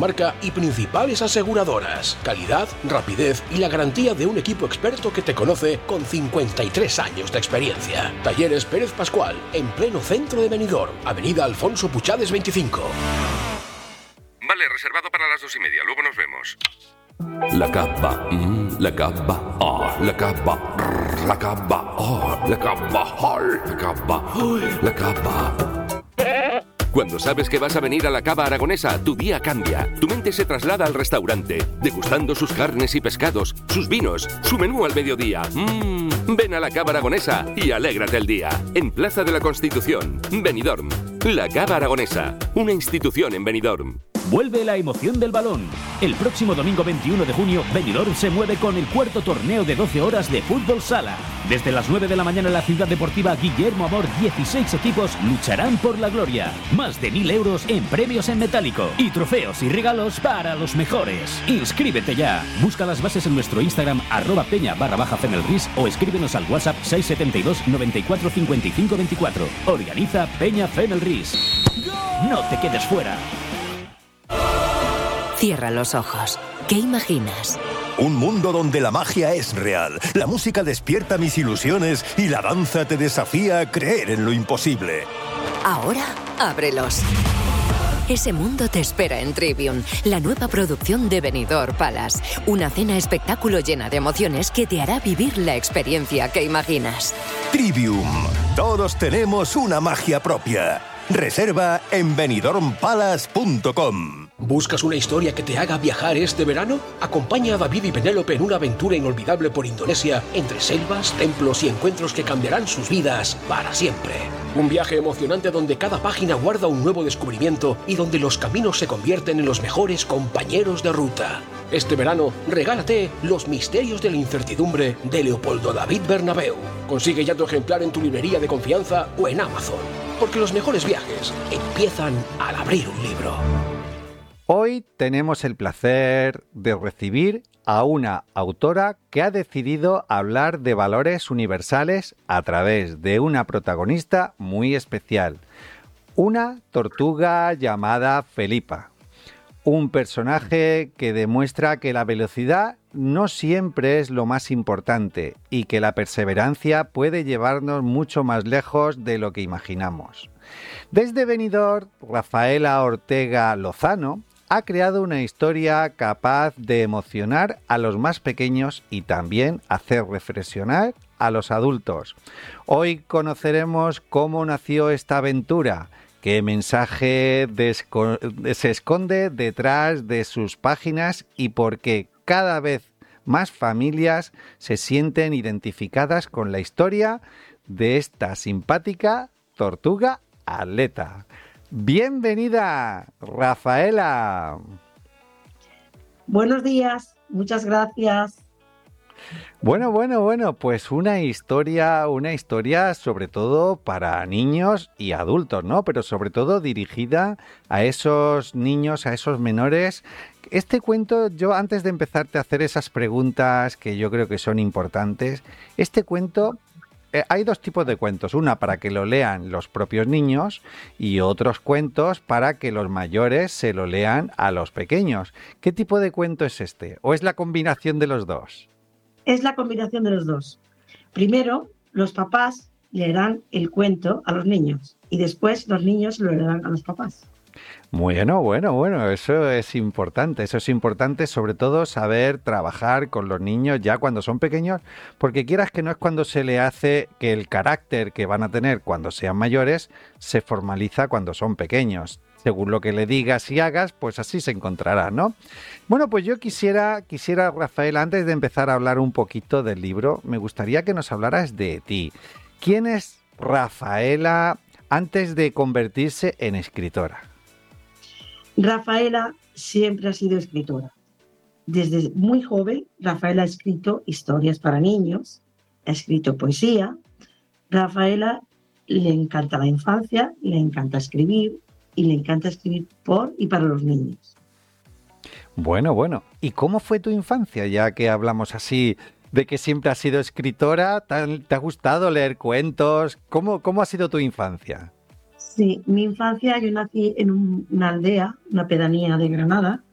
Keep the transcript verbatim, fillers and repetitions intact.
comarca y principales aseguradoras. Calidad, rapidez y la garantía de un equipo experto que te conoce con cincuenta y tres años de experiencia. Talleres Pérez Pascual, en pleno centro de Benidorm, avenida Alfonso Puchades veinticinco. Vale, reservado para las dos y media, luego nos vemos. La cava, mm, la cava, oh, la cava, rrr, la cava, oh, la cava, oh, la cava, oh, la cava. Cuando sabes que vas a venir a la Cava Aragonesa, tu día cambia. Tu mente se traslada al restaurante, degustando sus carnes y pescados, sus vinos, su menú al mediodía. Mmm, ven a la Cava Aragonesa y alégrate el día. En Plaza de la Constitución, Benidorm. La Cava Aragonesa, una institución en Benidorm. Vuelve la emoción del balón. El próximo domingo veintiuno de junio, Benidorm se mueve con el cuarto torneo de doce horas de fútbol sala. Desde las nueve de la mañana en la ciudad deportiva Guillermo Amor, dieciséis equipos lucharán por la gloria. Más de mil euros en premios en metálico y trofeos y regalos para los mejores. Inscríbete ya. Busca las bases en nuestro Instagram, arroba peña barra baja Fenelris, o escríbenos al WhatsApp seis siete dos, noventa y cuatro, cincuenta y cinco veinticuatro. Organiza Peña Fenelris. No te quedes fuera. Cierra los ojos. ¿Qué imaginas? Un mundo donde la magia es real, la música despierta mis ilusiones y la danza te desafía a creer en lo imposible. Ahora, ábrelos. Ese mundo te espera en Trivium, la nueva producción de Benidorm Palace. Una cena espectáculo llena de emociones que te hará vivir la experiencia que imaginas. Trivium. Todos tenemos una magia propia. Reserva en benidorm palace punto com. ¿Buscas una historia que te haga viajar este verano? Acompaña a David y Penélope en una aventura inolvidable por Indonesia, entre selvas, templos y encuentros que cambiarán sus vidas para siempre. Un viaje emocionante donde cada página guarda un nuevo descubrimiento y donde los caminos se convierten en los mejores compañeros de ruta. Este verano, regálate Los misterios de la incertidumbre de Leopoldo David Bernabeu. Consigue ya tu ejemplar en tu librería de confianza o en Amazon. Porque los mejores viajes empiezan al abrir un libro. Hoy tenemos el placer de recibir a una autora que ha decidido hablar de valores universales a través de una protagonista muy especial. Una tortuga llamada Felipa. Un personaje que demuestra que la velocidad no siempre es lo más importante y que la perseverancia puede llevarnos mucho más lejos de lo que imaginamos. Desde Benidorm, Rafaela Ortega Lozano ha creado una historia capaz de emocionar a los más pequeños y también hacer reflexionar a los adultos. Hoy conoceremos cómo nació esta aventura, qué mensaje se esconde detrás de sus páginas y por qué cada vez más familias se sienten identificadas con la historia de esta simpática tortuga atleta. Bienvenida, Rafaela. Buenos días, muchas gracias. Bueno, bueno, bueno, pues una historia, una historia sobre todo para niños y adultos, ¿no? Pero sobre todo dirigida a esos niños, a esos menores. Este cuento, yo antes de empezarte a hacer esas preguntas que yo creo que son importantes, este cuento... Eh, hay dos tipos de cuentos, una para que lo lean los propios niños y otros cuentos para que los mayores se lo lean a los pequeños. ¿Qué tipo de cuento es este? ¿O es la combinación de los dos? Es la combinación de los dos. Primero, los papás leerán el cuento a los niños y después los niños lo leerán a los papás. Bueno, bueno, bueno, eso es importante, eso es importante, sobre todo saber trabajar con los niños ya cuando son pequeños, porque quieras que no es cuando se le hace que el carácter que van a tener cuando sean mayores se formaliza cuando son pequeños. Según lo que le digas y hagas, pues así se encontrará, ¿no? Bueno, pues yo quisiera, quisiera, Rafael, antes de empezar a hablar un poquito del libro, me gustaría que nos hablaras de ti. ¿Quién es Rafaela antes de convertirse en escritora? Rafaela siempre ha sido escritora. Desde muy joven, Rafaela ha escrito historias para niños, ha escrito poesía. Rafaela le encanta la infancia, le encanta escribir y le encanta escribir por y para los niños. Bueno, bueno. ¿Y cómo fue tu infancia? Ya que hablamos así de que siempre has sido escritora, ¿te ha gustado leer cuentos? ¿Cómo, cómo ha sido tu infancia? Sí, mi infancia, yo nací en un, una aldea, una pedanía de Granada,